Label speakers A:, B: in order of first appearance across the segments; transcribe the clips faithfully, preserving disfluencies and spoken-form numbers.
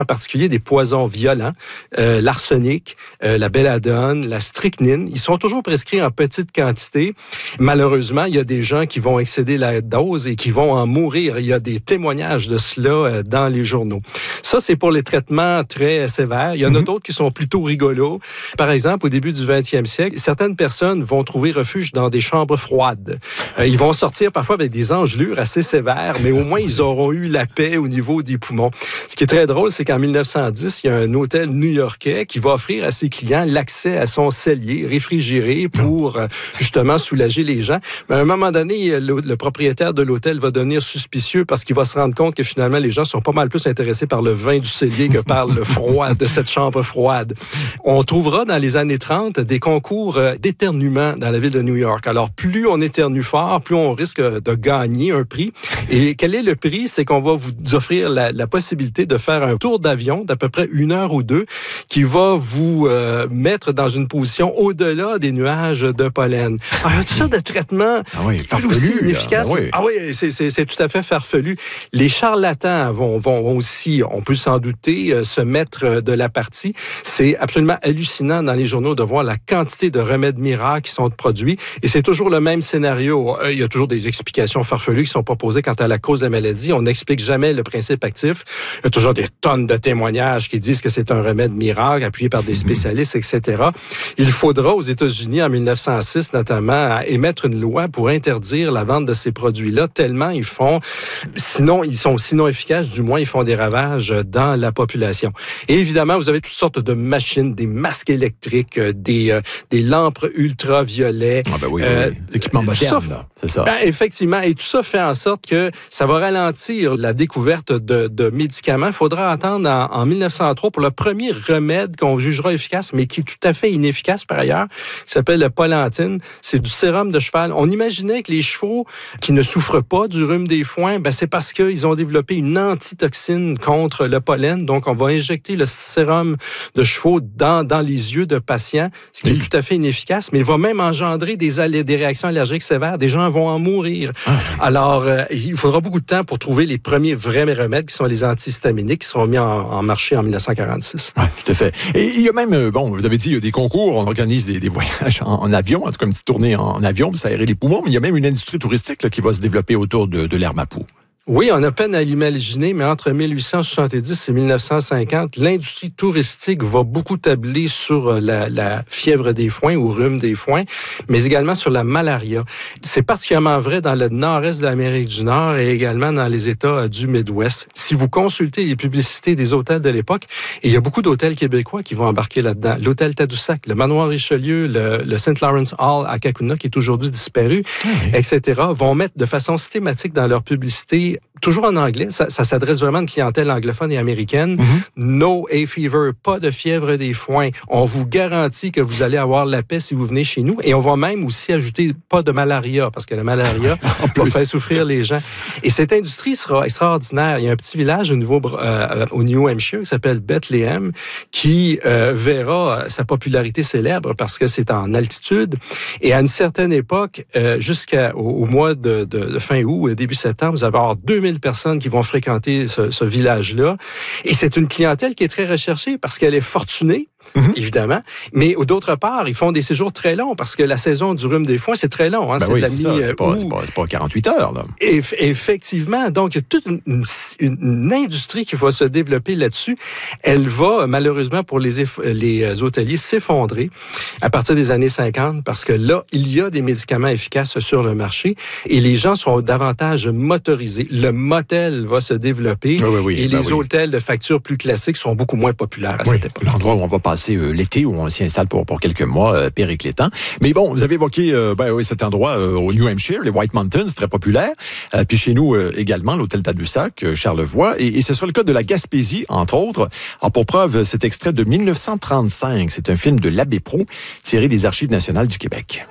A: en particulier des poisons violents, euh, l'arsenic, euh, la belladone, la strychnine. Ils sont toujours prescrits en petite quantité. Malheureusement, il y a des gens qui vont excéder la dose et qui vont en mourir. Il y a des témoignages de cela euh, dans les journaux. Ça, c'est pour les traitements très sévères. Il y en a mm-hmm. d'autres qui sont plutôt rigolos. Par exemple, au début du vingtième siècle, certaines personnes vont trouver refuge dans des chambres froides. Euh, ils vont sortir parfois avec des engelures assez sévères, mais au moins, ils auront eu la paix au niveau des poumons. Ce qui est très drôle, c'est qu'en mille neuf cent dix, il y a un hôtel new-yorkais qui va offrir à ses clients l'accès à son cellier réfrigéré pour justement soulager les gens. Mais à un moment donné, le, le propriétaire de l'hôtel va devenir suspicieux parce qu'il va se rendre compte que finalement, les gens sont pas mal plus intéressés par le vin du cellier que par le froid de cette chambre froide. On trouvera dans les années trente des concours d'éternuement dans la ville de New York. Alors, plus on éternue fort, plus on risque de gagner un prix. Et quel est le prix? C'est qu'on va vous offrir la, la possibilité de faire un tour d'avion d'à peu près une heure ou deux qui va vous euh, mettre dans une position au-delà des nuages de pollen. Alors, tout ça de traitement
B: ah oui,
A: aussi inefficace.
B: Ah oui,
A: ah oui c'est, c'est, c'est tout à fait farfelu. Les charlatans vont, vont, vont aussi, on peut s'en douter, euh, se mettre de la partie. C'est absolument hallucinant dans les journaux de voir la quantité de remèdes miracles qui sont produits. Et c'est toujours le même scénario. Il y a toujours des explications farfelues qui sont proposées quant à la cause de la maladie. On n'explique jamais le principe actif. Il y a toujours des tonnes de témoignages qui disent que c'est un remède miracle appuyé par des spécialistes, et cetera. Il faudra aux États-Unis, en mille neuf cent six notamment, émettre une loi pour interdire la vente de ces produits-là, tellement ils font, sinon, ils sont sinon efficaces, du moins, ils font des ravages dans la population. Et évidemment, vous avez toutes sortes de machines, des masques électriques, des, euh, des lampes ultraviolets.
B: Ah ben oui, euh, oui. Des équipements modernes, là, c'est ça.
A: Ben, effectivement, et tout ça fait en sorte que ça va ralentir la découverte de, de médicaments. Il faudra attendre en, en mille neuf cent trois pour le premier remède qu'on jugera efficace, mais qui est tout à fait inefficace par ailleurs, qui s'appelle le Polantine. C'est du sérum de cheval. On imaginait que les chevaux qui ne souffrent pas du rhume des foins, ben c'est parce qu'ils ont développé une antitoxine contre le pollen. Donc, on va injecter le sérum de chevaux dans, dans les yeux de patients, ce qui oui. est tout à fait inefficace, mais il va même engendrer des, allé- des réactions allergiques sévères. Des gens vont en mourir. Ah, oui. Alors, euh, il faudra beaucoup de temps pour trouver les premiers vrais remèdes qui sont les antihistaminiques qui seront mis en, en marché en mille neuf cent quarante-six.
B: Oui, tout à fait. Et il y a même, bon, vous avez dit, il y a des concours, on organise des, des voyages en, en avion, en tout cas une petite tournée en, en avion, pour s'aérer les poumons, mais il y a même une industrie touristique là, qui va se développer autour de, de l'herbe à poux.
A: Oui, on a peine à l'imaginer, mais entre mille huit cent soixante-dix et mille neuf cent cinquante, l'industrie touristique va beaucoup tabler sur la, la fièvre des foins ou rhume des foins, mais également sur la malaria. C'est particulièrement vrai dans le nord-est de l'Amérique du Nord et également dans les États du Midwest. Si vous consultez les publicités des hôtels de l'époque, et il y a beaucoup d'hôtels québécois qui vont embarquer là-dedans, l'hôtel Tadoussac, le Manoir Richelieu, le, le Saint Lawrence Hall à Kakuna, qui est aujourd'hui disparu, oui. et cetera, vont mettre de façon systématique dans leur publicité, toujours en anglais, ça, ça s'adresse vraiment à une clientèle anglophone et américaine. Mm-hmm. No hay fever, pas de fièvre des foins. On vous garantit que vous allez avoir la paix si vous venez chez nous. Et on va même aussi ajouter pas de malaria, parce que la malaria peut faire souffrir les gens. Et cette industrie sera extraordinaire. Il y a un petit village au, niveau, euh, au New Hampshire qui s'appelle Bethlehem, qui euh, verra sa popularité célèbre parce que c'est en altitude. Et à une certaine époque, euh, jusqu'au au mois de, de, de fin août, début septembre, vous allez avoir deux mille personnes qui vont fréquenter ce, ce village-là. Et c'est une clientèle qui est très recherchée parce qu'elle est fortunée, mm-hmm. évidemment. Mais d'autre part, ils font des séjours très longs parce que la saison du rhume des foins, c'est très long. Hein?
B: Ben
A: c'est
B: oui,
A: de la
B: c'est ça. C'est pas, c'est, pas, c'est pas quarante-huit heures. Là.
A: Eff- effectivement. Donc, il y a toute une, une, une industrie qui va se développer là-dessus. Elle va, malheureusement, pour les, eff- les hôteliers, s'effondrer à partir des années cinquante parce que là, il y a des médicaments efficaces sur le marché et les gens sont davantage motorisés. Le motel va se développer oui, oui, oui, et ben les oui. hôtels de facture plus classiques sont beaucoup moins populaires à oui, cette époque.
B: L'endroit où on va passer euh, l'été, où on s'y installe pour, pour quelques mois, euh, périclétant. Mais bon, vous avez évoqué euh, ben, oui, cet endroit euh, au New Hampshire, les White Mountains, très populaire. Euh, puis chez nous euh, également, l'hôtel Tadoussac, euh, Charlevoix. Et, et ce sera le cas de la Gaspésie, entre autres. Alors, pour preuve, cet extrait de dix-neuf cent trente-cinq, c'est un film de l'Abbé Proulx, tiré des Archives nationales du Québec.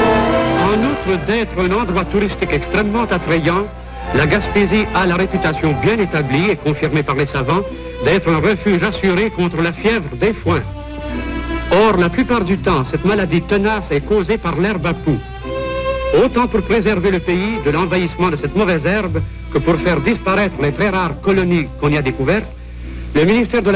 C: En outre d'être un endroit touristique extrêmement attrayant, la Gaspésie a la réputation bien établie et confirmée par les savants d'être un refuge assuré contre la fièvre des foins. Or, la plupart du temps, cette maladie tenace est causée par l'herbe à poux. Autant pour préserver le pays de l'envahissement de cette mauvaise herbe que pour faire disparaître les très rares colonies qu'on y a découvertes, Le ministère de